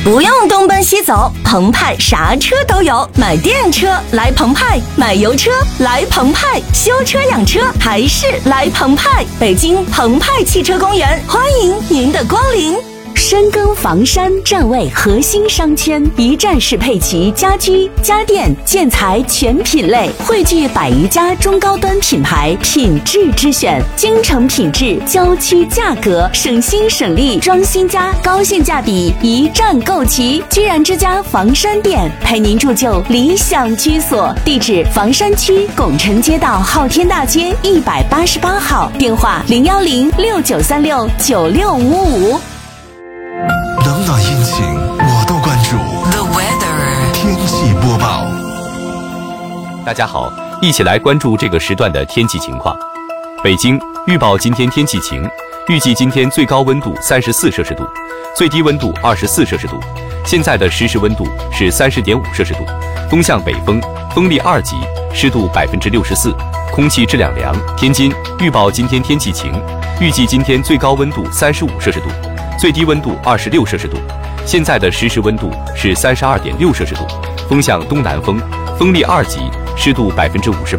不用东奔西走，澎湃啥车都有。买电车来澎湃，买油车来澎湃，修车养车还是来澎湃。北京澎湃汽车公园，欢迎您的光临。深耕房山站位核心商圈，一站式配齐家居、家电、建材全品类，汇聚100余家中高端品牌，品质之选，京城品质，郊区价格，省心省力，装新家，高性价比，一站购齐。居然之家房山店，陪您铸就理想居所。地址：房山区拱辰街道昊天大街188号，电话01069369655。 冷暖阴晴我都关注。 The weather 天气播报。 大家好，一起来关注这个时段的天气情况。北京预报今天天气晴，预计今天最高温度34摄氏度，最低温度24摄氏度。现在的实时温度是30.5摄氏度，东向北风，风力2级，湿度64%，空气质量良。天津预报今天天气晴，预计今天最高温度35摄氏度，最低温度26摄氏度，现在的实时温度是32.6摄氏度，风向东南风，风力2级，湿度58%。